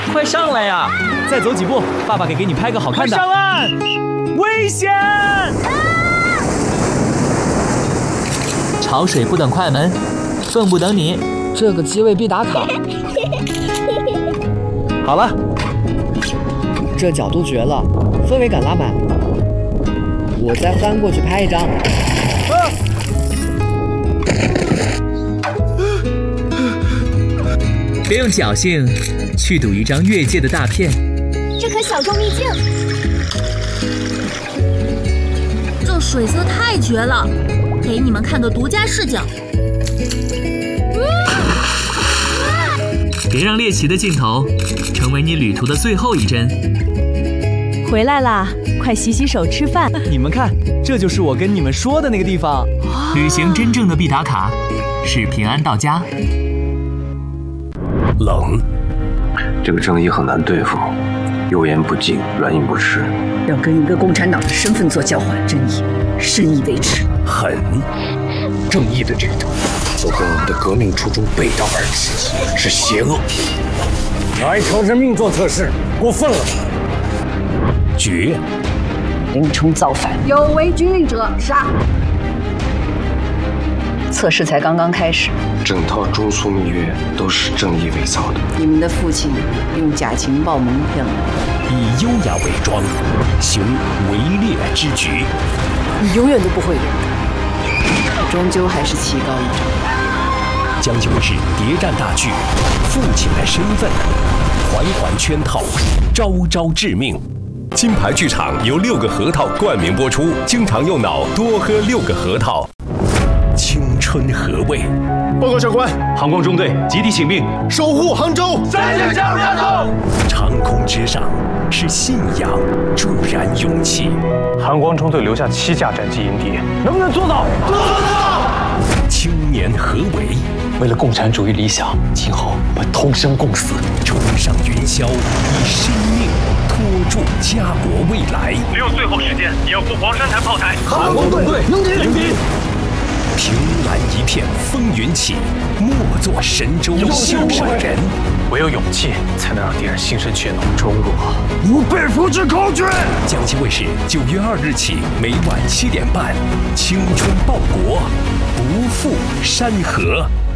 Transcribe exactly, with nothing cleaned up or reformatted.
快上来呀！再走几步，爸爸可以给你拍个好看的。 上岸！危险！ 潮水不等快门，凤不等你。 这个机位必打卡。 好了， 这角度绝了，氛围感拉满。我再翻过去拍一张。啊！ 别用侥幸去赌一张越界的大片。 这可小众秘境， 这水色太绝了，给你们看个独家视角。 别让猎奇的镜头成为你旅途的最后一帧。 回来啦，快洗洗手吃饭。 你们看，这就是我跟你们说的那个地方。 旅行真正的必打卡是平安到家。 冷，这个正义很难对付，油盐不进，软硬不吃。 要跟一个共产党的身份做交换，正义深以为耻。 狠，正义的这头都跟我们的革命初衷背道而驰，是邪恶。 来朝人命做测试，过分了。 绝， 林冲造反， 有违军令者杀。 测试才刚刚开始， 整套中苏密约都是正义伪造的。 你们的父亲用假情报蒙骗了， 以优雅伪装，行围猎之举。 你永远都不会赢的，终究还是棋高一筹。 将就的是谍战大剧，父亲的身份，环环圈套，招招致命。金牌剧场由六个核桃冠名播出，经常用脑，多喝六个核桃。青春何谓？ 报告长官，航光中队集体请命，守护杭州，三线加入亚洲。 长空之上是信仰助燃勇气。 航光中队留下七架战机迎敌，能不能做到？做到！ 青年何为？ 为了共产主义理想，今后我们同生共死， 冲上云霄，以生命拖住家国未来。 只有最后时间，也要赴黄山台炮台。 航光中队迎敌！迎敌！凭栏一片风云起，莫作神州心上人。 唯有勇气，才能让敌人心生怯懦。中国无被扶持口诀。 江西卫视九月二日起，每晚七点半，青春报国，不负山河。